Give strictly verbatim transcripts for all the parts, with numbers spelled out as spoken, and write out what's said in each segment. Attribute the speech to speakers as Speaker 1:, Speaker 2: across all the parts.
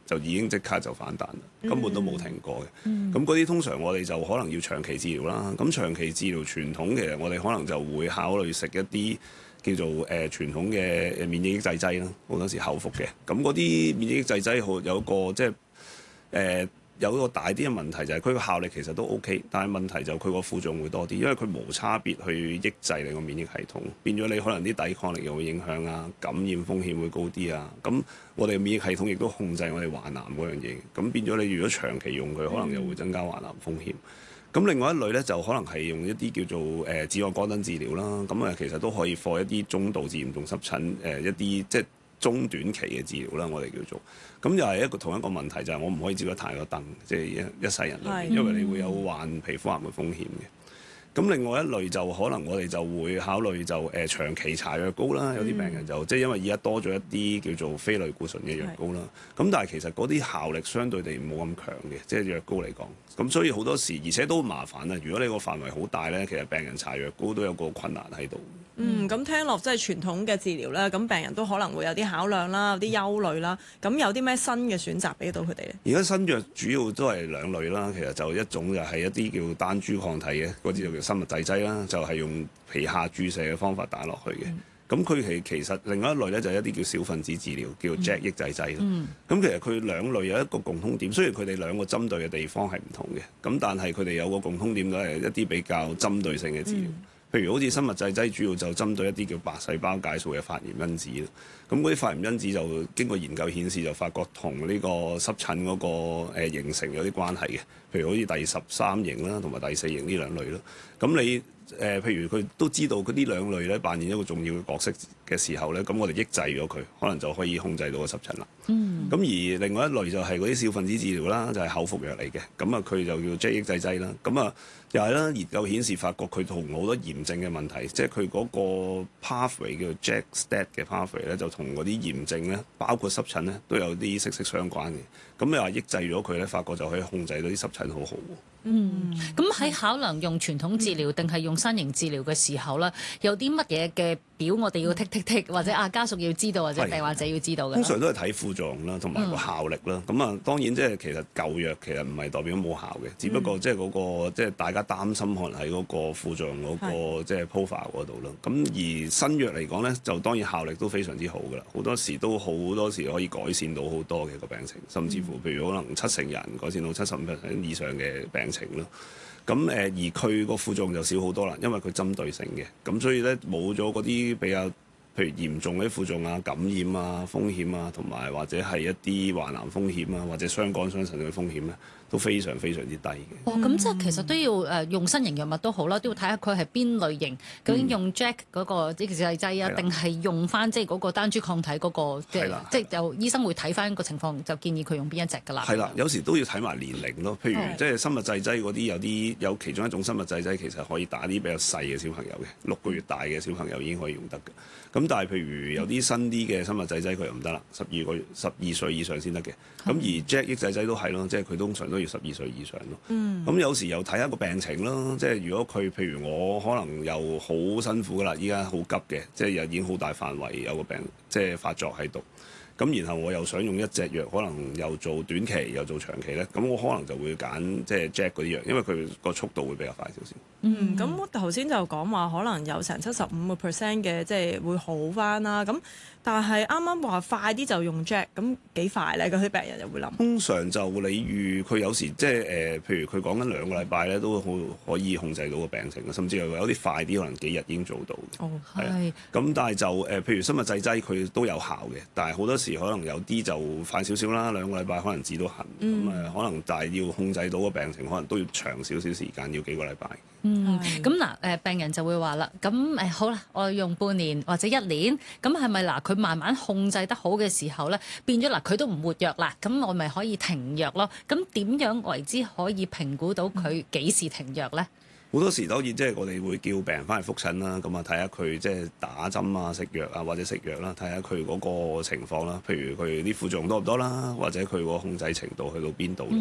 Speaker 1: 就已經即刻就反彈啦，根本都冇停過嘅。咁嗰啲通常我哋就可能要長期治療啦。咁長期治療傳統嘅，我哋可能就會考慮食一啲叫做誒、呃、傳統嘅免疫抑制劑啦，好多時口服嘅。咁嗰啲免疫抑制劑好有個即係誒。呃有一個大啲嘅問題就係佢個效力其實都 OK， 但係問題就佢個副作用會多啲，因為佢無差別去抑制你個免疫系統，變咗你可能啲抵抗力又會影響啊，感染風險會高啲啊。咁我哋免疫系統亦都控制我哋患癌嗰樣嘢，咁變咗你如果長期用佢，可能又會增加患癌風險。咁另外一類咧就可能係用一啲叫做誒止、呃、按光燈治療啦，咁啊其實都可以放一啲中度至嚴重濕疹誒、呃、一啲即係中短期嘅治療啦，我哋叫做。咁又係一個同一個問題，就係、是、我唔可以照得太多燈，即係一一世人裏面，因為你會有患皮膚癌嘅風險嘅。咁另外一類就可能我哋就會考慮就誒、呃、長期搽藥膏啦，有啲病人就即係因為而家多咗一啲叫做非類固醇嘅藥膏啦。咁但係其實嗰啲效力相對地冇咁強嘅，即係藥膏嚟講。咁所以好多時，而且都麻煩啊！如果你個範圍好大咧，其實病人搽藥膏都有個困難喺度。
Speaker 2: 嗯，咁聽落即係傳統嘅治療啦，咁病人都可能會有啲考量啦，有啲憂慮啦。咁有啲咩新嘅選擇俾到佢哋咧？
Speaker 1: 而家新藥主要都係兩類啦，其實就一種就係一啲叫單株抗體嘅，嗰啲就叫生物製劑啦，就係、是、用皮下注射嘅方法打落去嘅。咁佢其其實另外一類咧就係一啲叫小分子治療，叫 J A K 抑制劑啦。咁、嗯、其實佢兩類有一個共通點，雖然佢哋兩個針對嘅地方係唔同嘅，咁但係佢哋有個共通點都係一啲比較針對性嘅治療。嗯譬如好似生物製劑，主要就針對一啲叫白細胞介素嘅發炎因子啦。咁嗰啲發炎因子就經過研究顯示，就發覺同呢個濕疹嗰個誒形成有啲關係嘅。譬如好似第十三型啦，同埋第四型呢兩類咯。咁你誒、呃，譬如佢都知道嗰啲兩類咧扮演一個重要嘅角色嘅時候咧，咁我哋抑制咗佢，可能就可以控制到個濕疹啦。嗯。咁而另外一類就係嗰啲小分子治療啦，就係、是、口服藥嚟嘅。咁啊，佢就叫 J A K 抑制劑啦。咁啊。又係啦，研究顯示發覺佢同好多炎症嘅問題，即係佢嗰個 pathway 叫 J A K S T A T 嘅 pathway 咧，就同嗰啲炎症咧，包括濕疹咧，都有啲息息相關嘅。咁你話抑制咗佢咧，發覺就可以控制到啲濕疹好好喎。
Speaker 3: 嗯，咁喺考量用傳統治療定係用新型治療嘅時候咧，有啲乜嘢嘅表我哋要剔剔剔，或者啊家屬要知道，或者病患者要知道嘅？
Speaker 1: 通常都係睇副作用啦，同埋個效力啦。咁啊、嗯，當然即係其實舊藥其實唔係代表冇效嘅，只不過即係嗰個即係大家擔心可能喺嗰個副作用嗰、嗰個即係 profile 嗰度咯。咁而新藥嚟講咧，就當然效力都非常之好噶啦，好多時都好多時可以改善到好多嘅個病情，甚至乎譬如可能七成人改善到七十五 percent 以上嘅病情咯。咁誒而佢個副作用就少好多啦，因為佢針對性嘅，咁所以咧冇咗嗰啲比較譬如嚴重嘅副作用啊、感染啊、風險啊，同埋或者係一啲患癌風險啊，或者傷肝傷腎嘅風險咧，都非常非常之低嘅。
Speaker 3: 哦，咁即係其實都要誒用新型藥物都好啦，都要睇下佢係邊類型，究竟用 J A K 嗰個抑制劑啊，定係用翻即係嗰個單株抗體嗰個即係即係就醫生會睇翻個情況，就建議佢用邊一隻㗎啦。
Speaker 1: 係啦，有時都要睇埋年齡咯。譬如即係生物製劑嗰啲，有啲有其中一種生物製劑其實可以打啲比較細嘅小朋友嘅，六個月大嘅小朋友已經可以用得嘅。咁但係譬如有啲新啲嘅生物製劑佢又唔得啦，十二個月十二歲以上先得嘅。咁而 J A K 抑制劑都係咯，即係佢通常都要十二歲以上咯。咁、嗯、有時又睇一個病情咯，即係如果佢譬如我可能又好辛苦噶啦，依家好急嘅，即係又已經好大範圍有個病即係發作喺度。咁然後我又想用一隻藥，可能又做短期又做長期咧，咁我可能就會揀即係 J A K 嗰啲藥，因為佢個速度會比較快少少。
Speaker 2: 嗯，咁我頭先就講話可能有成七十五個 percent 嘅即係會好翻啦。咁但係啱啱話快啲就用 J A K，咁幾快咧？嗰啲病人就會諗。通
Speaker 1: 常就你預佢有時即係誒、呃，譬如佢講緊兩個禮拜咧，都好可以控制到個病情，甚至係有啲快啲，可能幾日已經做到嘅。
Speaker 2: 哦，
Speaker 1: 係。咁但係就誒、呃，譬如生物製劑佢都有效嘅，但係好多時可能有啲就快少少啦，兩個禮拜可能治到痕。咁誒、嗯，可能但係要控制到個病情，可能都要長少少時間，要幾個禮拜。
Speaker 3: 嗯，咁嗱誒，病人就會話啦，咁誒好啦，我用半年或者一年，咁係咪嗱佢慢慢控制得好嘅時候咧，變咗嗱佢都唔活躍啦，咁我咪可以停藥咯？咁點樣為之可以評估到佢幾時停藥咧？
Speaker 1: 好多時當然即係我哋會叫病人翻嚟覆診啦，咁啊睇下佢即係打針啊、食藥啊或者食藥啦，睇下佢嗰個情況啦。譬如佢啲副作用多唔多啦，或者佢個控制程度去到邊度。咁、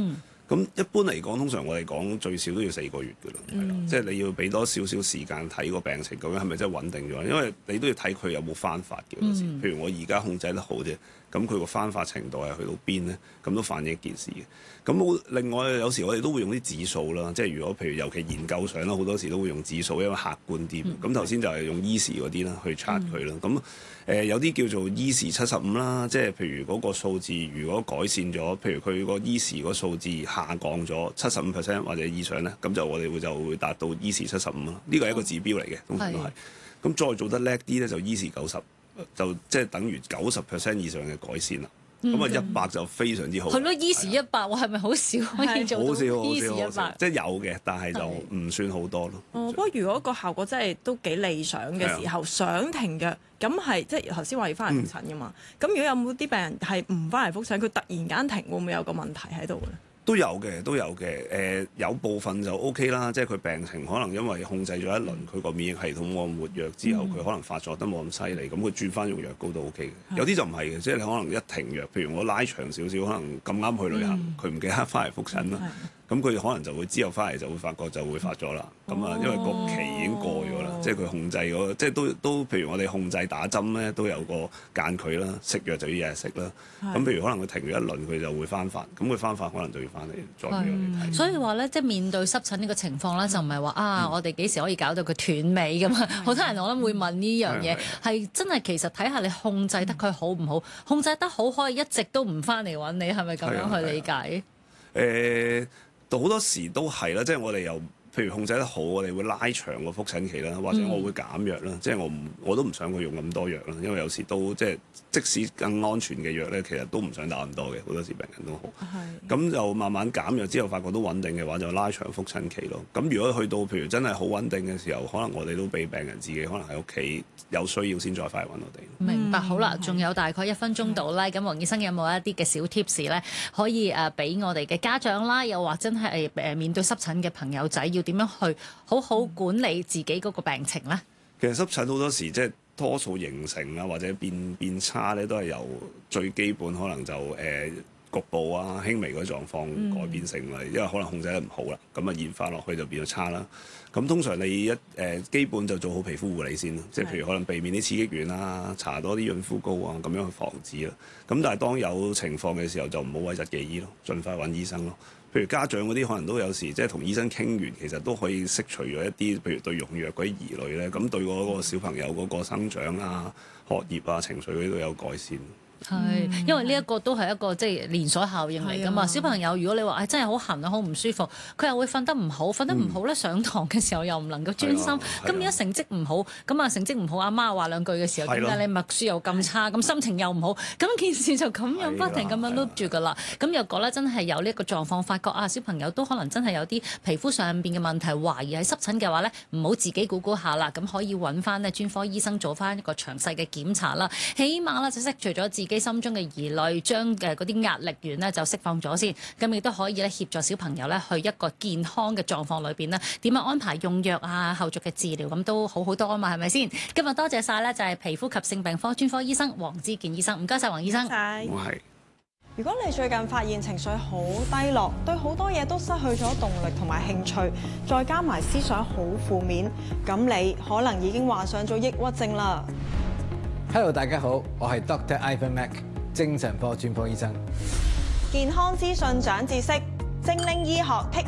Speaker 1: 咁一般嚟講，通常我哋講最少都要四個月㗎啦，係啦、嗯，即係你要俾多少少時間睇個病情究竟係咪真係穩定咗，因為你都要睇佢有冇翻發嘅嗰時。嗯、譬如我而家控制得好啫，咁佢個翻發程度係去到邊咧？咁都反映一件事嘅。咁另外有時我哋都會用啲指數啦，即係如果譬如尤其研究上啦，好多時都會用指數，因為客觀啲。咁頭先就係用 E S I 嗰啲啦去 check 佢啦。咁誒、嗯呃、有啲叫做 E S I 七十五啦，即係譬如嗰個數字如果改善咗，譬如佢個 E S I 個數字下降咗七十五 percent 或者以上咧，咁就我哋會就會達到 E S I 七十五啦。呢個係一個指標嚟嘅，通常都係。咁是再做得叻啲咧，就 E S I 九十，就即係等於九十 percent 以上嘅改善啦。咁啊一百就非常之好。係咯
Speaker 3: ，E S I 一百，我係咪好少可以做到 E S I 一百？
Speaker 1: 即係有嘅，但係就唔算好多咯。
Speaker 2: 哦，不過如果個效果真係都幾理想嘅時候，想停藥，咁係即係頭先話要翻嚟覆診噶嘛？咁、嗯、如果有冇啲病人係唔翻嚟覆診，佢突然間停，會唔會有個問題喺度咧？
Speaker 1: 都有嘅，都有嘅。誒、呃，有部分就 O K 啦，即係佢病情可能因為控制咗一輪，佢個、嗯、免疫系統冇活躍之後，佢、嗯、可能發作得冇咁犀利，咁佢轉翻用藥膏都 O K 嘅。嗯、有啲就唔係嘅，即係你可能一停藥，譬如我拉長少少，可能咁啱去旅行，佢唔、嗯、記得翻嚟覆診啦。嗯嗯咁佢可能就會之後翻嚟就會發覺就會發咗啦，咁啊、哦、因為個期已經過咗啦，即係佢控制嗰，即係都都譬如我哋控制打針咧都有個間距啦，食藥就要日日食啦。咁是譬如可能佢停咗一輪，佢就會翻發，咁佢翻發可能就要翻嚟再俾我哋睇。
Speaker 3: 所以話咧，即係面對濕疹呢個情況咧，就唔係話啊，我哋幾時可以搞到佢斷尾咁啊？好、嗯、多人我諗會問呢樣嘢，係真係其實睇下你控制得佢好唔好，控制得好可以一直都唔翻嚟揾你，係咪咁樣去理解？
Speaker 1: 誒。好多時都係啦，即係我哋又譬如控制得好，我哋會拉長個覆診期啦，或者我會減藥啦。嗯、即係我唔我都唔想佢用咁多藥啦，因為有時都即係即使更安全嘅藥咧，其實都唔想打咁多嘅。好多時病人都好，咁是就慢慢減藥之後，發覺都穩定嘅話，就拉長覆診期咯。咁如果去到譬如真係好穩定嘅時候，可能我哋都俾病人自己可能喺屋企有需要先再快嚟揾我哋。
Speaker 3: 明白，好啦，仲有大概一分鐘到啦。咁黃醫生有冇一啲嘅小 tips 咧，可以誒俾我哋嘅家長啦，又或真係誒面對濕疹嘅朋友仔，要點樣去好好管理自己嗰個病情咧？
Speaker 1: 其實濕疹好多時即係多數形成啊，或者變變差咧，都係由最基本可能就誒、呃、局部啊輕微嗰狀況改變成嚟，嗯、因為可能控制得唔好啦，咁啊演化落去就變咗差啦。咁通常你一誒、呃、基本就做好皮膚護理先啦，即係譬如可能避免啲刺激源啊，搽多啲潤膚膏啊，咁樣去防止啦。咁但係當有情況嘅時候，就唔好諱疾忌醫咯，盡快揾醫生咯。譬如家長嗰啲可能都有時即係同醫生傾完，其實都可以釋除咗一啲譬如對用藥嗰啲疑慮咧，咁對嗰個小朋友嗰個生長啊、學業啊、情緒嗰啲都有改善。
Speaker 3: 係，因為呢一個都係一個即係連鎖效應嚟㗎嘛。啊、小朋友如果你話誒、哎、真係好痕啊、好唔舒服，佢又會瞓得唔好，瞓得唔好咧，嗯、上堂嘅時候又唔能夠專心。咁而家成績唔好，咁啊成績唔好，阿媽話兩句嘅時候，點解、啊、你默書又咁差，咁心情又唔好，咁件事就咁樣不停咁樣 loop 住㗎啦。咁若果咧真係有呢一個狀況，發覺啊小朋友都可能真係有啲皮膚上邊嘅問題，懷疑係濕疹嘅話咧，唔好自己估估下啦，咁可以揾翻咧專科醫生做翻一個詳細嘅檢查啦。起碼咧就釋除咗自己心中嘅疑慮，將嘅嗰啲壓力源咧就釋放咗先，咁亦都可以咧協助小朋友咧去一個健康嘅狀況裏邊咧，點樣安排用藥啊、後續嘅治療，咁都好好多啊嘛，係咪先？今日多謝晒咧，就係皮膚及性病科專科醫生黃之健醫生，唔該晒黃醫生。
Speaker 2: 謝謝。
Speaker 1: 我係。
Speaker 2: 如果你最近發現情緒好低落，對好多嘢都失去咗動力同埋興趣，再加埋思想好負面，咁你可能已經患上咗抑鬱症啦。
Speaker 4: Hello， 大家好，我係 Doctor Ivan Mac， 精神科專科醫生。
Speaker 2: 健康資訊長知識，精靈醫學 Take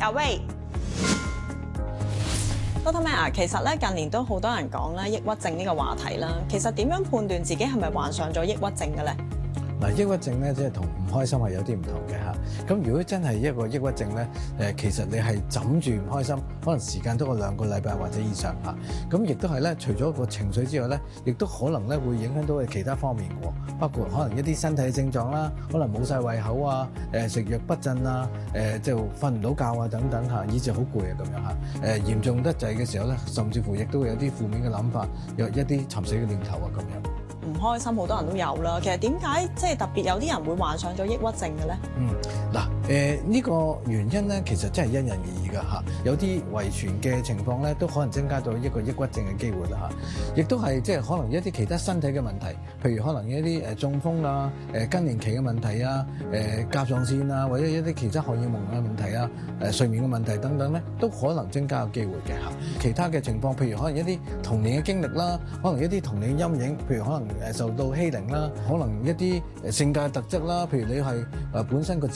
Speaker 2: Away。Doctor Mac 啊，其實咧近年都好多人講咧抑鬱症呢個話題啦。其實點樣判斷自己係咪患上咗抑鬱症嘅咧？
Speaker 4: 嗱，抑鬱症咧即係同唔開心係有啲唔同嘅嚇。咁如果真係一個抑鬱症咧，誒其實你係枕住唔開心，可能時間都過兩個禮拜或者以上嚇。咁亦都係咧，除咗個情緒之外咧，亦都可能咧會影響到你其他方面嘅，包括可能一啲身體症狀啦，可能冇晒胃口啊，誒食慾不振啊，誒就瞓唔到覺啊等等嚇，以至好攰啊咁樣嚇。誒嚴重得滯嘅時候咧，甚至乎亦都會有啲負面嘅諗法，有一啲尋死嘅念頭啊咁樣。
Speaker 2: 唔開心，好多人都有啦。其實點解即係特別有啲人會患上咗抑鬱症嘅咧？
Speaker 4: 嗯，嗱，誒呢個原因咧，其實真係因人而異㗎嚇。有啲遺傳嘅情況咧，都可能增加到一個抑鬱症嘅機會啦嚇。亦都係即係可能一啲其他身體嘅問題，譬如可能一啲誒中風啊、誒更年期嘅問題啊、誒甲狀腺啊，或者一啲其他荷爾蒙嘅問題啊、誒睡眠嘅問題等等咧，都可能增加個機會嘅嚇。其他嘅情況，譬如可能一啲童年嘅經歷啦，可能一啲童年嘅陰影，譬如可能誒受到欺凌啦，可能一啲誒性格嘅特質啦，譬如你係誒本身個